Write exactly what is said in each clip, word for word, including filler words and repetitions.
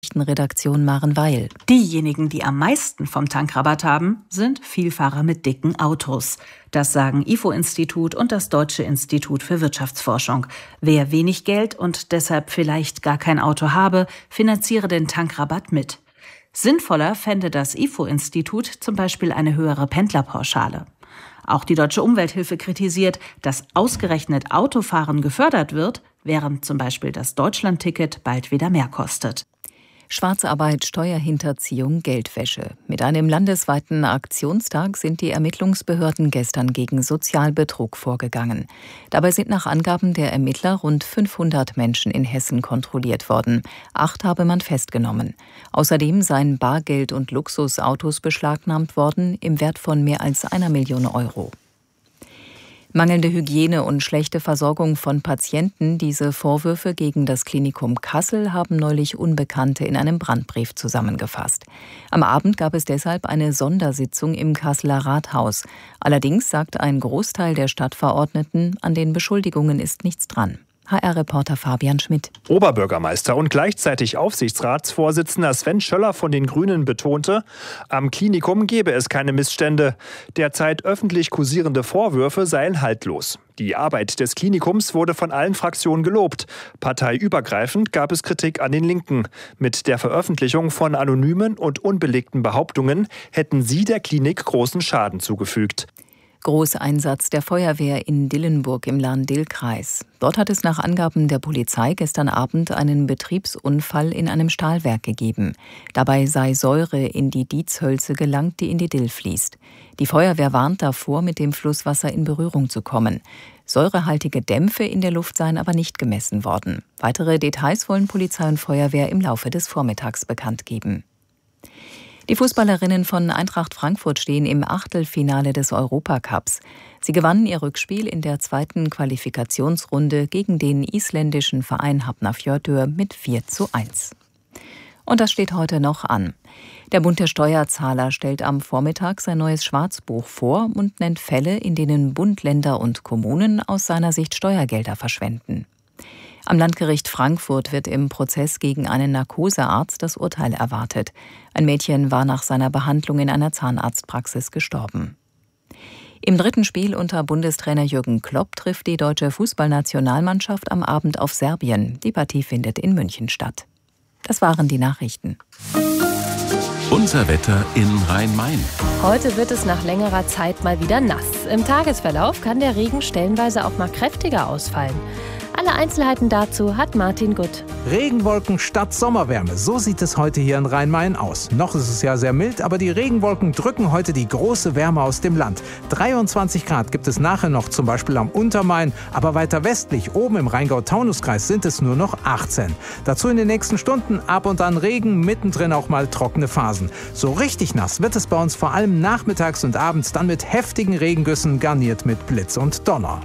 Redaktion Maren Weil. Diejenigen, die am meisten vom Tankrabatt haben, sind Vielfahrer mit dicken Autos. Das sagen I F O-Institut und das Deutsche Institut für Wirtschaftsforschung. Wer wenig Geld und deshalb vielleicht gar kein Auto habe, finanziere den Tankrabatt mit. Sinnvoller fände das I F O-Institut zum Beispiel eine höhere Pendlerpauschale. Auch die Deutsche Umwelthilfe kritisiert, dass ausgerechnet Autofahren gefördert wird, während zum Beispiel das Deutschlandticket bald wieder mehr kostet. Schwarzarbeit, Steuerhinterziehung, Geldwäsche. Mit einem landesweiten Aktionstag sind die Ermittlungsbehörden gestern gegen Sozialbetrug vorgegangen. Dabei sind nach Angaben der Ermittler rund fünfhundert Menschen in Hessen kontrolliert worden. Acht habe man festgenommen. Außerdem seien Bargeld und Luxusautos beschlagnahmt worden im Wert von mehr als einer Million Euro. Mangelnde Hygiene und schlechte Versorgung von Patienten, diese Vorwürfe gegen das Klinikum Kassel haben neulich Unbekannte in einem Brandbrief zusammengefasst. Am Abend gab es deshalb eine Sondersitzung im Kasseler Rathaus. Allerdings sagt ein Großteil der Stadtverordneten, an den Beschuldigungen ist nichts dran. H R-Reporter Fabian Schmidt. Oberbürgermeister und gleichzeitig Aufsichtsratsvorsitzender Sven Schöller von den Grünen betonte, am Klinikum gebe es keine Missstände. Derzeit öffentlich kursierende Vorwürfe seien haltlos. Die Arbeit des Klinikums wurde von allen Fraktionen gelobt. Parteiübergreifend gab es Kritik an den Linken. Mit der Veröffentlichung von anonymen und unbelegten Behauptungen hätten sie der Klinik großen Schaden zugefügt. Großeinsatz der Feuerwehr in Dillenburg im Lahn-Dill-Kreis. Dort hat es nach Angaben der Polizei gestern Abend einen Betriebsunfall in einem Stahlwerk gegeben. Dabei sei Säure in die Dietzhölze gelangt, die in die Dill fließt. Die Feuerwehr warnt davor, mit dem Flusswasser in Berührung zu kommen. Säurehaltige Dämpfe in der Luft seien aber nicht gemessen worden. Weitere Details wollen Polizei und Feuerwehr im Laufe des Vormittags bekannt geben. Die Fußballerinnen von Eintracht Frankfurt stehen im Achtelfinale des Europacups. Sie gewannen ihr Rückspiel in der zweiten Qualifikationsrunde gegen den isländischen Verein Hafnarfjörður mit vier zu eins. Und das steht heute noch an. Der Bund der Steuerzahler stellt am Vormittag sein neues Schwarzbuch vor und nennt Fälle, in denen Bund, Länder und Kommunen aus seiner Sicht Steuergelder verschwenden. Am Landgericht Frankfurt wird im Prozess gegen einen Narkosearzt das Urteil erwartet. Ein Mädchen war nach seiner Behandlung in einer Zahnarztpraxis gestorben. Im dritten Spiel unter Bundestrainer Jürgen Klopp trifft die deutsche Fußballnationalmannschaft am Abend auf Serbien. Die Partie findet in München statt. Das waren die Nachrichten. Unser Wetter in Rhein-Main. Heute wird es nach längerer Zeit mal wieder nass. Im Tagesverlauf kann der Regen stellenweise auch mal kräftiger ausfallen. Alle Einzelheiten dazu hat Martin Gutt. Regenwolken statt Sommerwärme, so sieht es heute hier in Rhein-Main aus. Noch ist es ja sehr mild, aber die Regenwolken drücken heute die große Wärme aus dem Land. dreiundzwanzig Grad gibt es nachher noch, zum Beispiel am Untermain, aber weiter westlich, oben im Rheingau-Taunus-Kreis, sind es nur noch achtzehn. Dazu in den nächsten Stunden ab und an Regen, mittendrin auch mal trockene Phasen. So richtig nass wird es bei uns vor allem nachmittags und abends, dann mit heftigen Regengüssen, garniert mit Blitz und Donner.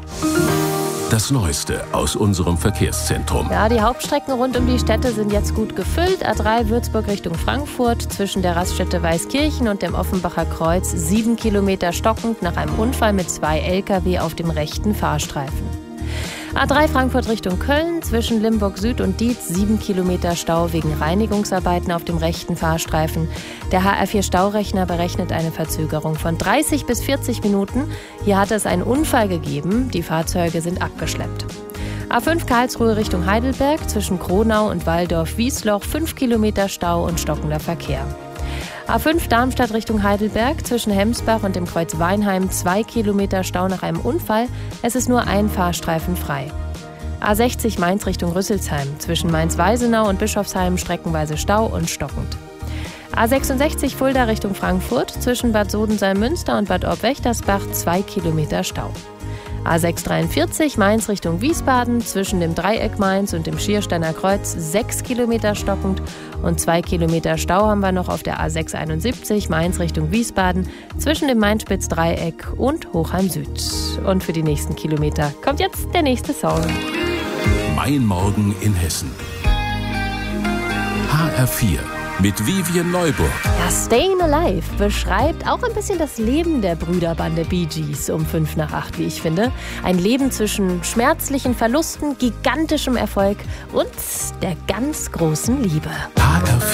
Das Neueste aus unserem Verkehrszentrum. Ja, die Hauptstrecken rund um die Städte sind jetzt gut gefüllt. A drei Würzburg Richtung Frankfurt, zwischen der Raststätte Weißkirchen und dem Offenbacher Kreuz sieben Kilometer stockend nach einem Unfall mit zwei L K W auf dem rechten Fahrstreifen. A drei Frankfurt Richtung Köln, zwischen Limburg Süd und Dietz sieben Kilometer Stau wegen Reinigungsarbeiten auf dem rechten Fahrstreifen. Der H R vier Staurechner berechnet eine Verzögerung von dreißig bis vierzig Minuten. Hier hat es einen Unfall gegeben, die Fahrzeuge sind abgeschleppt. A fünf Karlsruhe Richtung Heidelberg, zwischen Kronau und Walldorf-Wiesloch fünf Kilometer Stau und stockender Verkehr. A fünf Darmstadt Richtung Heidelberg, zwischen Hemsbach und dem Kreuz Weinheim zwei Kilometer Stau nach einem Unfall. Es ist nur ein Fahrstreifen frei. A sechzig Mainz Richtung Rüsselsheim, zwischen Mainz-Weisenau und Bischofsheim streckenweise Stau und stockend. A sechsundsechzig Fulda Richtung Frankfurt, zwischen Bad Sodensalm-Münster und Bad Orb-Wächtersbach zwei Kilometer Stau. A sechshundertdreiundvierzig Mainz Richtung Wiesbaden, zwischen dem Dreieck Mainz und dem Schiersteiner Kreuz sechs Kilometer stockend und zwei Kilometer Stau haben wir noch auf der A sechshunderteinundsiebzig Mainz Richtung Wiesbaden, zwischen dem Mainspitz-Dreieck und Hochheim Süd. Und für die nächsten Kilometer kommt jetzt der nächste Song. Mein Morgen in Hessen. H R vier. mit Vivian Neuburg. Ja, Stayin' Alive beschreibt auch ein bisschen das Leben der Brüderbande Bee Gees um fünf nach acht, wie ich finde. Ein Leben zwischen schmerzlichen Verlusten, gigantischem Erfolg und der ganz großen Liebe. H R vier